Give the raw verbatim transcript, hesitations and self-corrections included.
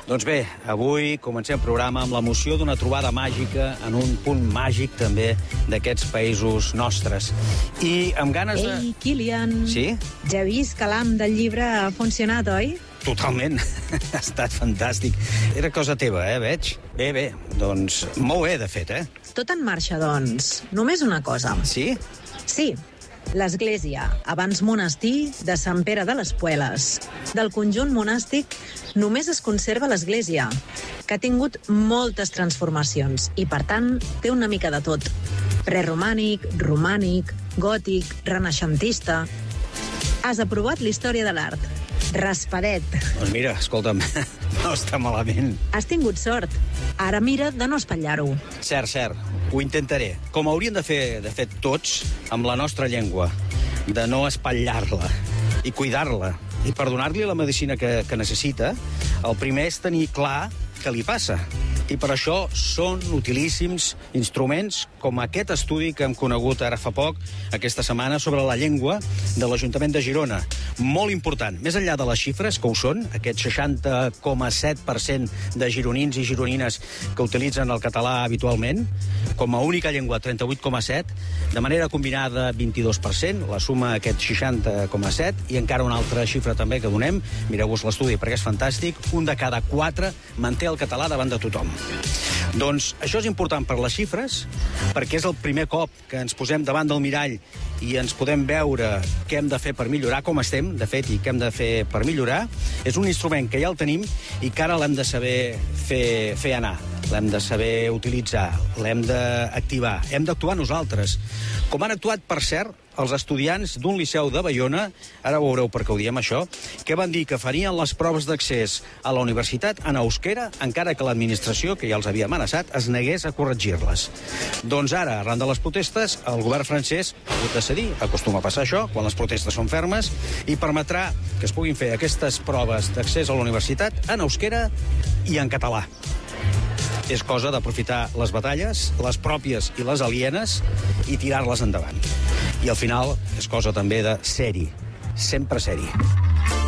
Doncs bé, avui comencem el programa amb l'emoció d'una trobada màgica en un punt màgic també d'aquests països nostres. I amb ganes de... Ei, Kilian. Sí? Ja he vist que l'am del llibre ha funcionat, oi? Totalment. Ha estat fantàstic. Era cosa teva, eh, veig? Bé, bé. Doncs molt bé, de fet, eh? Tot en marxa, doncs. Només una cosa. Sí? Sí. L'església, abans monestir, de Sant Pere de les Pueles. Del conjunt monàstic només es conserva l'església, que ha tingut moltes transformacions i, per tant, té una mica de tot. Preromànic, romànic, gòtic, renaixentista. Has aprovat la història de l'art. Raspadet. Doncs mira, escolta'm, no està malament. Has tingut sort. Ara mira de no espatllar-ho. Cert, cert. Ho intentaré. Com haurien de fer, de fet, tots amb la nostra llengua, de no espatllar-la i cuidar-la i per donar-li la medicina que, que necessita, el primer és tenir clar què li passa. I per això són utilíssims instruments com aquest estudi que hem conegut ara fa poc, aquesta setmana, sobre la llengua de l'Ajuntament de Girona. Molt important. Més enllà de les xifres, que ho són, aquest seixanta coma set per cent de gironins i gironines que utilitzen el català habitualment, com a única llengua trenta-vuit coma set, de manera combinada vint-i-dos per cent, la suma aquest seixanta coma set, i encara una altra xifra també que donem, mireu-vos l'estudi perquè és fantàstic, un de cada quatre manté el català davant de tothom. Doncs això és important per les xifres, perquè és el primer cop que ens posem davant del mirall i ens podem veure què hem de fer per millorar, com estem, de fet, i què hem de fer per millorar. És un instrument que ja el tenim i que ara l'hem de saber fer, fer anar, l'hem de saber utilitzar, l'hem d'activar, hem d'actuar nosaltres. Com han actuat, per cert, els estudiants d'un liceu de Baiona, ara veureu per què ho diem això, que van dir que farien les proves d'accés a la universitat en euskera, encara que l'administració, que ja els havia amenaçat, es negués a corregir-les. Doncs ara, arran de les protestes, el govern francès ha hagut de cedir, acostuma a passar això, quan les protestes són fermes, i permetrà que es puguin fer aquestes proves d'accés a la universitat en euskera i en català. És cosa d'aprofitar les batalles, les pròpies i les alienes, i tirar-les endavant. I al final és cosa també de ser-hi, sempre ser-hi.